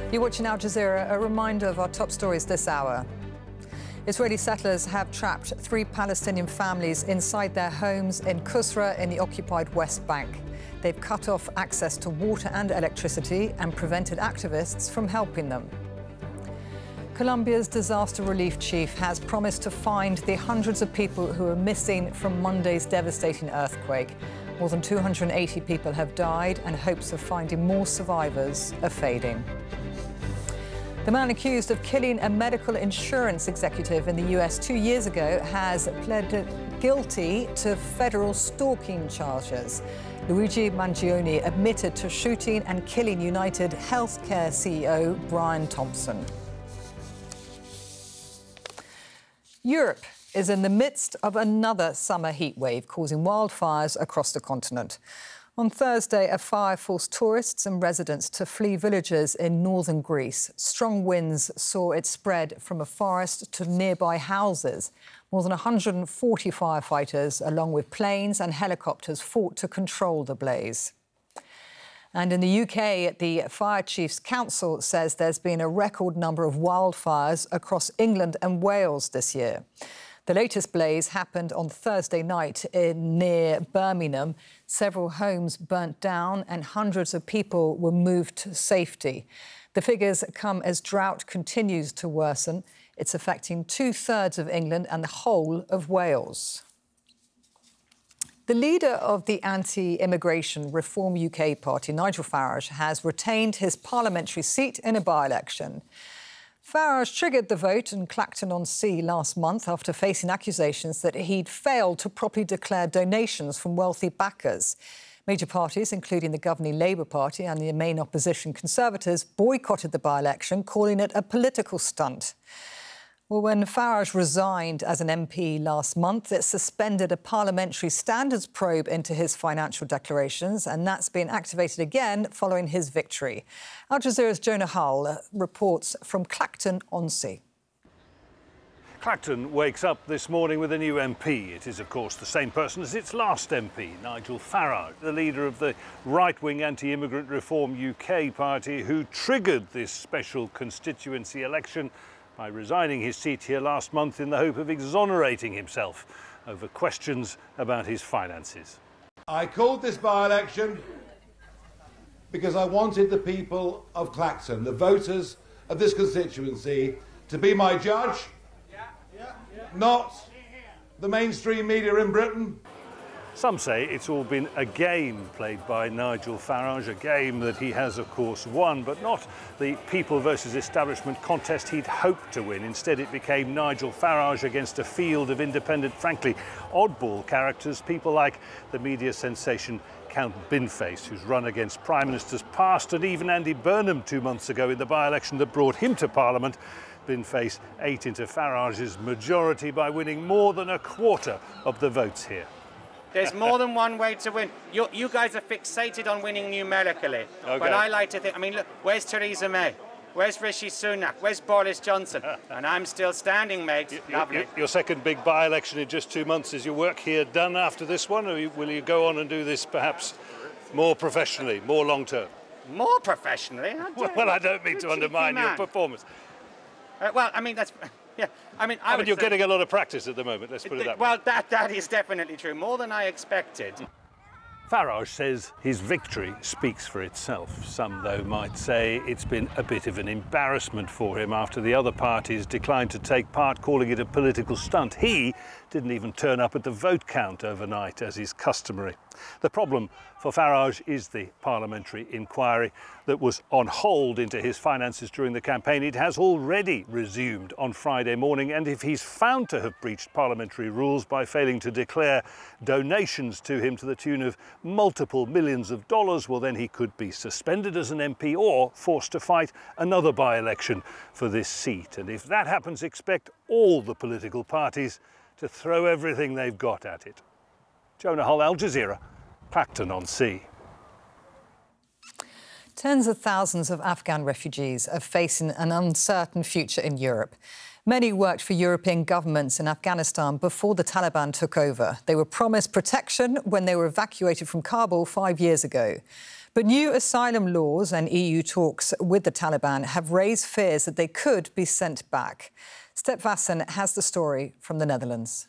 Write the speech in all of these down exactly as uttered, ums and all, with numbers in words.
You're watching Al Jazeera. A reminder of our top stories this hour. Israeli settlers have trapped three Palestinian families inside their homes in Qusra in the occupied West Bank. They've cut off access to water and electricity and prevented activists from helping them. Colombia's disaster relief chief has promised to find the hundreds of people who are missing from Monday's devastating earthquake. More than two hundred eighty people have died, and hopes of finding more survivors are fading. The man accused of killing a medical insurance executive in the U S two years ago has pleaded guilty to federal stalking charges. Luigi Mangione admitted to shooting and killing United Healthcare C E O Brian Thompson. Europe is in the midst of another summer heatwave causing wildfires across the continent. On Thursday, a fire forced tourists and residents to flee villages in northern Greece. Strong winds saw it spread from a forest to nearby houses. More than one hundred forty firefighters, along with planes and helicopters, fought to control the blaze. And in the U K, the Fire Chiefs Council says there's been a record number of wildfires across England and Wales this year. The latest blaze happened on Thursday night in, near Birmingham. Several homes burnt down and hundreds of people were moved to safety. The figures come as drought continues to worsen. It's affecting two-thirds of England and the whole of Wales. The leader of the anti-immigration Reform U K party, Nigel Farage, has retained his parliamentary seat in a by-election. Farage triggered the vote in Clacton-on-Sea last month after facing accusations that he'd failed to properly declare donations from wealthy backers. Major parties, including the governing Labour Party and the main opposition Conservatives, boycotted the by-election, calling it a political stunt. Well, when Farage resigned as an M P last month, it suspended a parliamentary standards probe into his financial declarations, and that's been activated again following his victory. Al Jazeera's Jonah Hull reports from Clacton-on-Sea. Clacton wakes up this morning with a new M P. It is, of course, the same person as its last M P, Nigel Farage, the leader of the right-wing anti-immigrant Reform U K party, who triggered this special constituency election by resigning his seat here last month in the hope of exonerating himself over questions about his finances. I called this by-election because I wanted the people of Clacton, the voters of this constituency, to be my judge, yeah, yeah, yeah. Not the mainstream media in Britain. Some say it's all been a game played by Nigel Farage, a game that he has, of course, won, but not the people versus establishment contest he'd hoped to win. Instead, it became Nigel Farage against a field of independent, frankly, oddball characters, people like the media sensation Count Binface, who's run against Prime Ministers past, and even Andy Burnham two months ago in the by-election that brought him to Parliament. Binface ate into Farage's majority by winning more than a quarter of the votes here. There's more than one way to win. You, you guys are fixated on winning numerically. Okay. But I like to think, I mean, look, where's Theresa May? Where's Rishi Sunak? Where's Boris Johnson? And I'm still standing, mate. You, Lovely. You, your second big by-election in just two months. Is your work here done after this one, or will you go on and do this perhaps more professionally, more long-term? More professionally? Well, well, I don't mean to undermine your performance. Uh, well, I mean, that's... Yeah, I mean, I, I mean, you're getting a lot of practice at the moment, let's put it that way. Well, that, that is definitely true, more than I expected. Farage says his victory speaks for itself. Some, though, might say it's been a bit of an embarrassment for him after the other parties declined to take part, calling it a political stunt. He didn't even turn up at the vote count overnight, as is customary. The problem for Farage is the parliamentary inquiry that was on hold into his finances during the campaign. It has already resumed on Friday morning, and if he's found to have breached parliamentary rules by failing to declare donations to him to the tune of multiple millions of dollars, well, then he could be suspended as an M P or forced to fight another by-election for this seat. And if that happens, expect all the political parties to throw everything they've got at it. Jonah Hull, Al Jazeera, Clacton-on-Sea. Tens of thousands of Afghan refugees are facing an uncertain future in Europe. Many worked for European governments in Afghanistan before the Taliban took over. They were promised protection when they were evacuated from Kabul five years ago. But new asylum laws and E U talks with the Taliban have raised fears that they could be sent back. Step Vassen has the story from the Netherlands.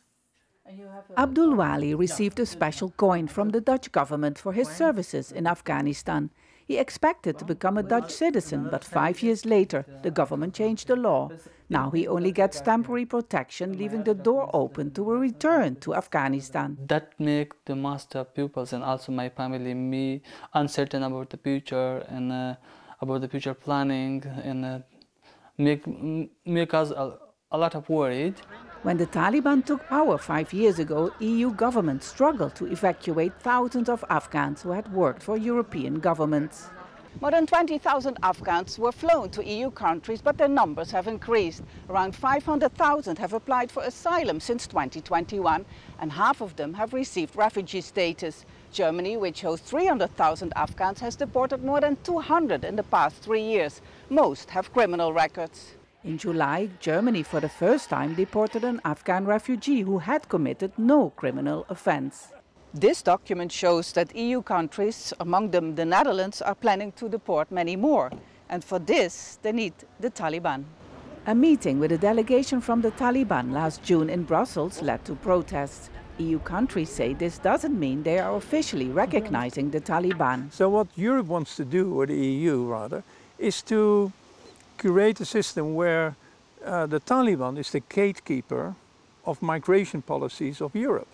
Abdul Wali received a special coin from the Dutch government for his services in Afghanistan. He expected to become a Dutch citizen, but five years later, the government changed the law. Now he only gets temporary protection, leaving the door open to a return to Afghanistan. That makes the master pupils and also my family, me, uncertain about the future and uh, about the future planning, and uh, make, make us a, a lot of worried. When the Taliban took power five years ago, E U governments struggled to evacuate thousands of Afghans who had worked for European governments. More than twenty thousand Afghans were flown to E U countries, but their numbers have increased. Around five hundred thousand have applied for asylum since twenty twenty-one, and half of them have received refugee status. Germany, which hosts three hundred thousand Afghans, has deported more than two hundred in the past three years. Most have criminal records. In July, Germany for the first time deported an Afghan refugee who had committed no criminal offense. This document shows that E U countries, among them the Netherlands, are planning to deport many more. And for this, they need the Taliban. A meeting with a delegation from the Taliban last June in Brussels led to protests. E U countries say this doesn't mean they are officially recognizing the Taliban. So what Europe wants to do, or the E U rather, is to create a system where uh, the Taliban is the gatekeeper of migration policies of Europe.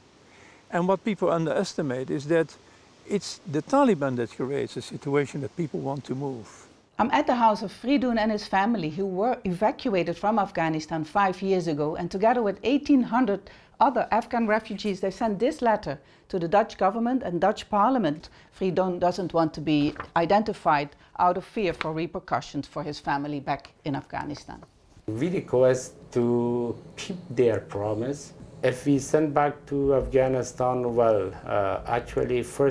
And what people underestimate is that it's the Taliban that creates a situation that people want to move. I'm at the house of Fridun and his family, who were evacuated from Afghanistan five years ago, and together with eighteen hundred other Afghan refugees, they sent this letter to the Dutch government and Dutch parliament. Fridun doesn't want to be identified out of fear for repercussions for his family back in Afghanistan. We request to keep their promise. If we send back to Afghanistan, well, uh, actually first